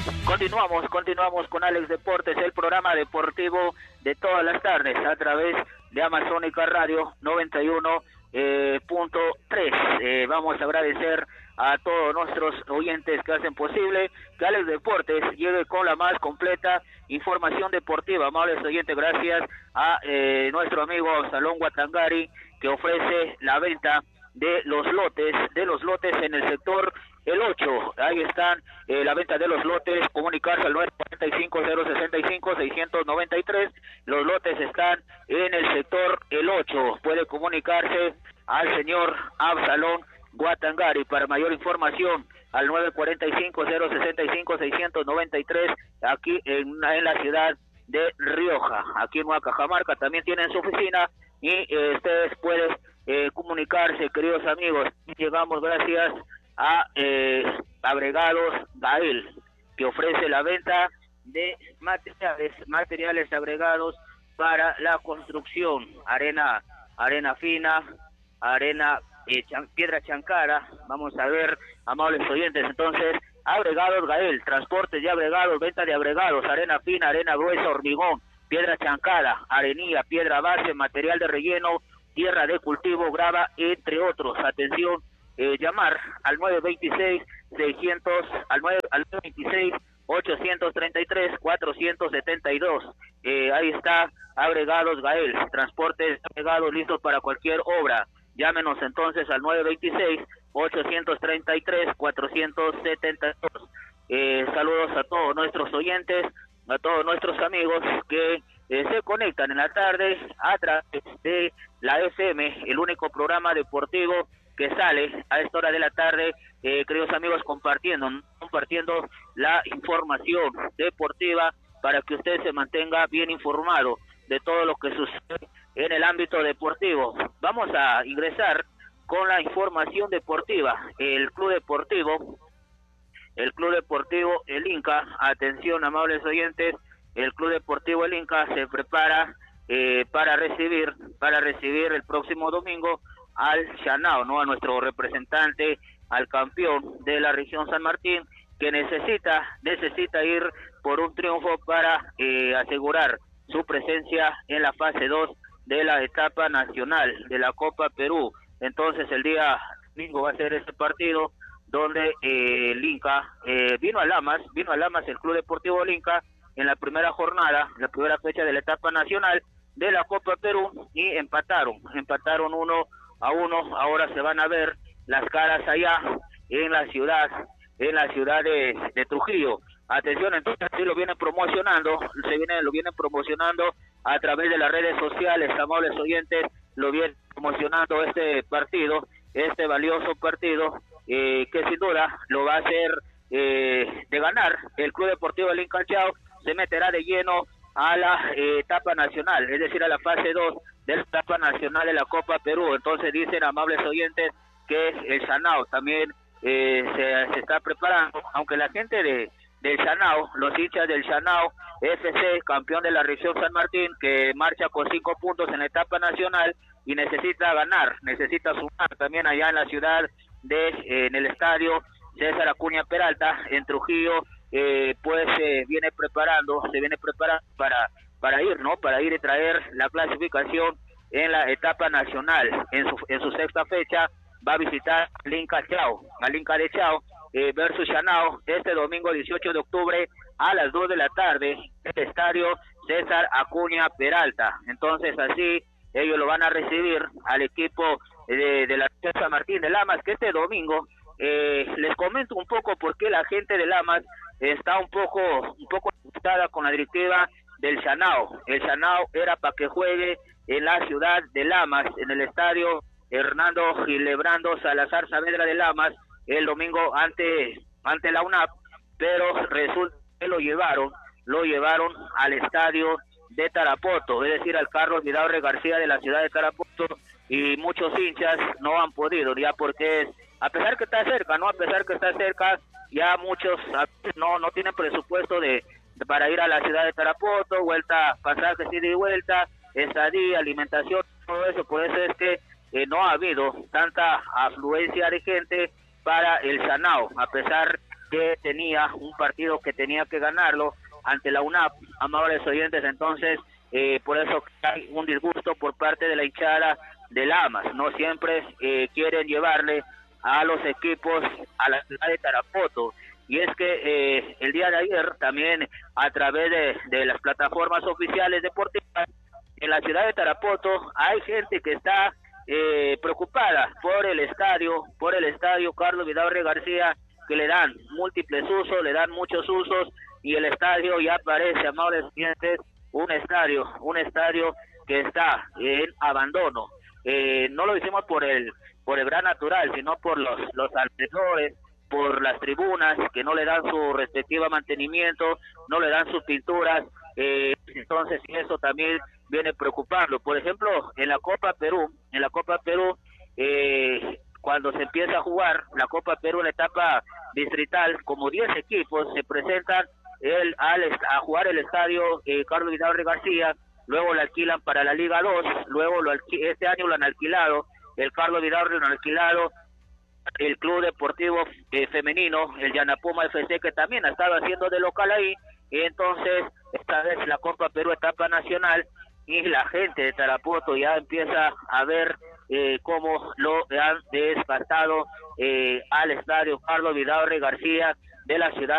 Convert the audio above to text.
Continuamos con Alex Deportes, el programa deportivo de todas las tardes a través de Amazónica Radio 91.3. Vamos a agradecer a todos nuestros oyentes que hacen posible que Alex Deportes llegue con la más completa información deportiva. Amables oyentes, gracias a nuestro amigo Absalón Guatangari, que ofrece la venta de los lotes en el sector el 8, ahí están la venta de los lotes, comunicarse al 945-065-693, los lotes están en el sector el 8, puede comunicarse al señor Absalón Guatangari para mayor información al 945-065-693, aquí en la ciudad de Rioja, aquí en Huacajamarca, también tienen su oficina y ustedes pueden comunicarse, queridos amigos. Llegamos gracias a Abregados Gael, que ofrece la venta de materiales agregados para la construcción, arena fina, piedra chancada. Vamos a ver, amables oyentes, entonces, Abregados Gael, transporte de agregados, venta de agregados, arena fina, arena gruesa, hormigón, piedra chancada, arenilla, piedra base, material de relleno, tierra de cultivo, grava, entre otros. Atención, llamar al 926-833-472. Ahí está Agregados Gael, transportes agregados listos para cualquier obra. Llámenos entonces al 926-833-472. Saludos a todos nuestros oyentes, a todos nuestros amigos que se conectan en la tarde a través de la FM, el único programa deportivo que sale a esta hora de la tarde, queridos amigos, compartiendo la información deportiva para que usted se mantenga bien informado de todo lo que sucede en el ámbito deportivo. Vamos a ingresar con la información deportiva. El Club Deportivo El Inca, atención amables oyentes, el Club Deportivo El Inca se prepara para recibir el próximo domingo al Chanao, ¿no? A nuestro representante, al campeón de la región San Martín, que necesita ir por un triunfo para asegurar su presencia en la fase 2 de la etapa nacional de la Copa Perú. Entonces el día domingo va a ser ese partido donde el Inca vino a Lamas, el Club Deportivo El Inca, en la primera jornada, la primera fecha de la etapa nacional de la Copa Perú, y empataron 1-1. Ahora se van a ver las caras allá en la ciudad de Trujillo. Atención, entonces sí lo vienen promocionando a través de las redes sociales, amables oyentes, lo vienen promocionando este valioso partido, que sin duda lo va a hacer de ganar. El Club Deportivo El Inca Chao se meterá de lleno a la etapa nacional, es decir, a la fase 2 de la etapa nacional de la Copa Perú. Entonces dicen, amables oyentes, que el Chanao también se está preparando, aunque la gente del Chanao, los hinchas del Chanao FC, campeón de la región San Martín, que marcha con 5 puntos en la etapa nacional y necesita ganar, necesita sumar también allá en la ciudad en el estadio César Acuña Peralta, en Trujillo, pues se viene preparando para ir, ¿no? Para ir y traer la clasificación en la etapa nacional. En su sexta fecha va a visitar al Inca de Chao, versus Chanao, este domingo 18 de octubre a las 2 de la tarde, en el estadio César Acuña Peralta. Entonces así ellos lo van a recibir al equipo de la San Martín de Lamas, que este domingo, les comento un poco por qué la gente de Lamas está un poco asustada con la directiva del Chanao. El Chanao era para que juegue en la ciudad de Lamas, en el estadio Hernando Gilebrando Salazar Saavedra de Lamas, el domingo ante la UNAP, pero resulta que lo llevaron al estadio de Tarapoto, es decir, al Carlos Vidaurre García de la ciudad de Tarapoto, y muchos hinchas no han podido, ya porque a pesar que está cerca, ya muchos no tienen presupuesto para ir a la ciudad de Tarapoto, pasajes ida y vuelta, estadía, alimentación, todo eso. Por eso es que no ha habido tanta afluencia de gente para el Chanao, a pesar que tenía un partido que tenía que ganarlo ante la UNAP, amables oyentes. Entonces por eso hay un disgusto por parte de la hinchada de Lamas. No siempre quieren llevarle a los equipos a la ciudad de Tarapoto. Y es que el día de ayer también a través de las plataformas oficiales deportivas en la ciudad de Tarapoto hay gente que está preocupada por el estadio Carlos Vidaurre García, que le dan múltiples usos, le dan muchos usos, y el estadio ya parece, amables clientes, un estadio que está en abandono. No lo hicimos por el gran natural, sino por los alrededores, por las tribunas que no le dan su respectivo mantenimiento, no le dan sus pinturas. Entonces eso también viene preocupando. Por ejemplo, en la Copa Perú, cuando se empieza a jugar la Copa Perú en la etapa distrital, como 10 equipos se presentan a jugar el estadio Carlos Vidaurre García, luego lo alquilan para la Liga 2, luego este año lo han alquilado, el Carlos Vidaurre lo han alquilado el Club Deportivo Femenino, el Yanapuma FC, que también ha estado haciendo de local ahí. Y entonces esta vez la Copa Perú etapa nacional, y la gente de Tarapoto ya empieza a ver cómo lo han desgastado al estadio Carlos Vidaurre García de la ciudad